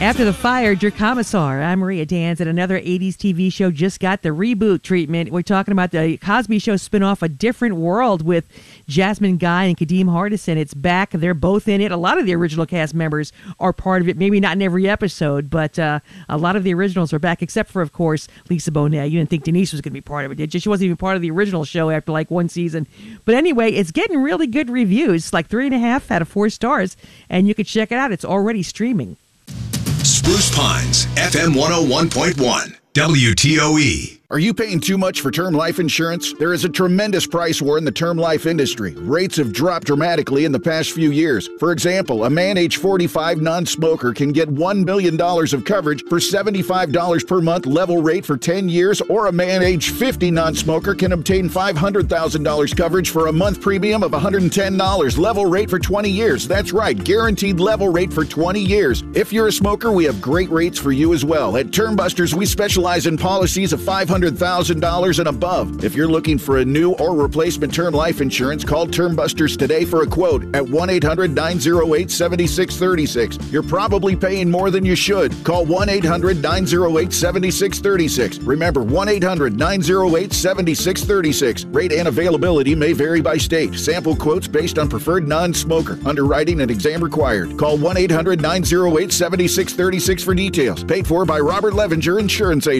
After the fire, Your Commissar. I'm Maria Dans, and another 80s TV show just got the reboot treatment. We're talking about the Cosby Show spinoff, A Different World, with Jasmine Guy and Kadeem Hardison. It's back. They're both in it. A lot of the original cast members are part of it. Maybe not in every episode, but a lot of the originals are back, except for, of course, Lisa Bonet. You didn't think Denise was going to be part of it, did you? She wasn't even part of the original show after like one season. But anyway, it's getting really good reviews, like 3.5 out of 4 stars, and you can check it out. It's already streaming. Spruce Pines, FM 101.1, WTOE. Are you paying too much for term life insurance? There is a tremendous price war in the term life industry. Rates have dropped dramatically in the past few years. For example, a man age 45 non-smoker can get $1 million of coverage for $75 per month level rate for 10 years, or a man age 50 non-smoker can obtain $500,000 coverage for a month premium of $110 level rate for 20 years. That's right, guaranteed level rate for 20 years. If you're a smoker, we have great rates for you as well. At Term Busters, we specialize in policies of $500,000 and above. If you're looking for a new or replacement term life insurance, call Term Busters today for a quote at 1-800-908-7636. You're probably paying more than you should. Call 1-800-908-7636. Remember, 1-800-908-7636. Rate and availability may vary by state. Sample quotes based on preferred non-smoker. Underwriting and exam required. Call 1-800-908-7636 for details. Paid for by Robert Levenger Insurance Agency.